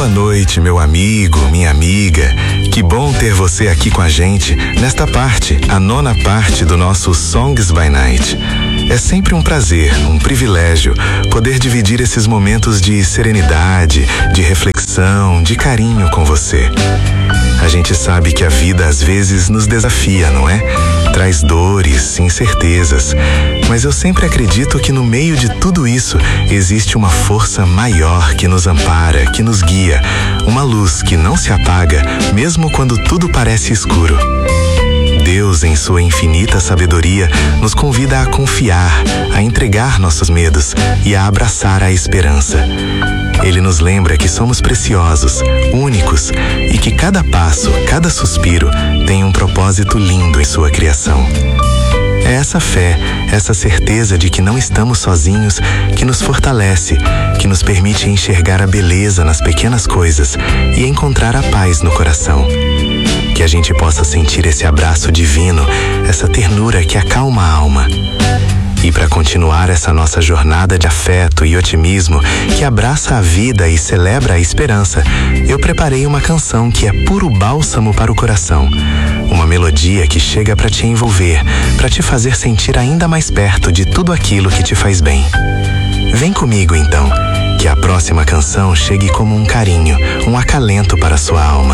Boa noite, meu amigo, minha amiga. Que bom ter você aqui com a gente nesta parte, a 9ª parte do nosso Songs by Night. É sempre um prazer, um privilégio poder dividir esses momentos de serenidade, de reflexão, de carinho com você. A gente sabe que a vida às vezes nos desafia, não é? Traz dores, incertezas, mas eu sempre acredito que no meio de tudo isso existe uma força maior que nos ampara, que nos guia, uma luz que não se apaga mesmo quando tudo parece escuro. Deus, em sua infinita sabedoria, nos convida a confiar, a entregar nossos medos e a abraçar a esperança. Ele nos lembra que somos preciosos, únicos e que cada passo, cada suspiro tem um propósito lindo em sua criação. É essa fé, essa certeza de que não estamos sozinhos que nos fortalece, que nos permite enxergar a beleza nas pequenas coisas e encontrar a paz no coração. Que a gente possa sentir esse abraço divino, essa ternura que acalma a alma. E para continuar essa nossa jornada de afeto e otimismo que abraça a vida e celebra a esperança, eu preparei uma canção que é puro bálsamo para o coração. Uma melodia que chega para te envolver, para te fazer sentir ainda mais perto de tudo aquilo que te faz bem. Vem comigo então, que a próxima canção chegue como um carinho, um acalento para a sua alma.